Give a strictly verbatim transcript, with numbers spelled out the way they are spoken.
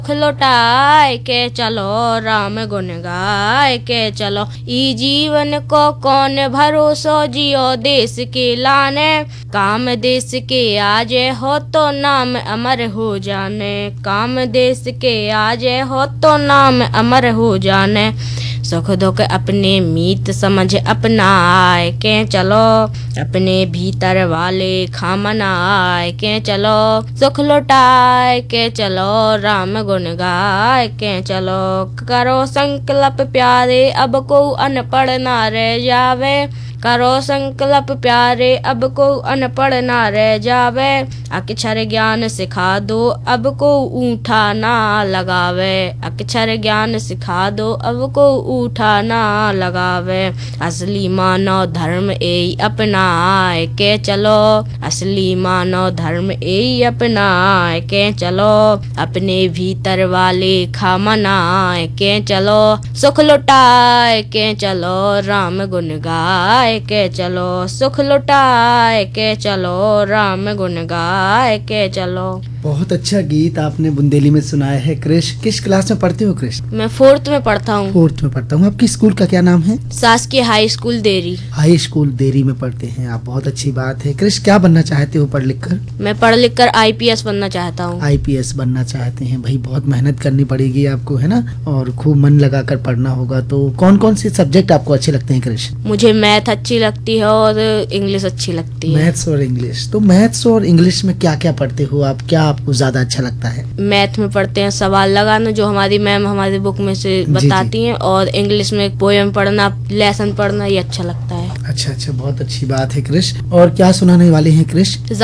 लौटाए के चलो, राम गुण गाए के चलो। ई जीवन को कौन भरोसो, जियो देश के लाने। काम देश के आजे हो तो नाम अमर हो जाने। काम देश के आजे हो तो नाम अमर हो जाने। सुख दुख अपने मीत समझ अपनाए के चलो, अपने भीतर वाले खामनाए के चलो। सुख लौटाए के चलो, राम गुण गाए के चलो। करो संकल्प प्यारे, अब को अनपढ़ ना रह जावे। करो संकल्प प्यारे, अब को अनपढ़ ना रह जावे। अक्षर ज्ञान सिखा दो, अब को ऊठा ना लगावे। अक्षर ज्ञान सिखा दो, अब को ऊठा ना लगावे। असली मानव धर्म यही अपनाए के चलो। असली मानव धर्म यही अपनाए के चलो। अपने भीतर वाले खामनाए के चलो। सुख लौटाए के चलो, राम गुण गाए के चलो। सुख लौटाए के चलो, राम गुण गाए के चलो। बहुत अच्छा गीत आपने बुंदेली में सुनाया है। कृष, किस क्लास में पढ़ते हो कृष? मैं फोर्थ में पढ़ता हूँ। फोर्थ में पढ़ता हूँ। आपकी स्कूल का क्या नाम है? शासकीय हाई स्कूल देरी। हाई स्कूल देरी में पढ़ते हैं आप, बहुत अच्छी बात है। कृष, क्या बनना चाहते हो पढ़ लिख कर? मैं पढ़ लिख कर आई पी एस बनना चाहता हूँ। आई पी एस बनना चाहते हैं। भाई बहुत मेहनत करनी पड़ेगी आपको, है ना, और खूब मन लगा कर पढ़ना होगा। तो कौन कौन से सब्जेक्ट आपको अच्छे लगते हैं कृष? मुझे मैथ अच्छी लगती है और इंग्लिश अच्छी लगती है। मैथ्स और इंग्लिश। तो मैथ्स और इंग्लिश में क्या क्या पढ़ते हो आप? क्या आपको ज्यादा अच्छा लगता है? मैथ में पढ़ते हैं सवाल लगाना, जो हमारी मैम हमारी बुक में से बताती हैं, और इंग्लिश में पोएम पढ़ना, लेसन पढ़ना, ये अच्छा लगता है। अच्छा अच्छा, बहुत अच्छी बात है कृष। और क्या सुनाने वाले हैं कृष?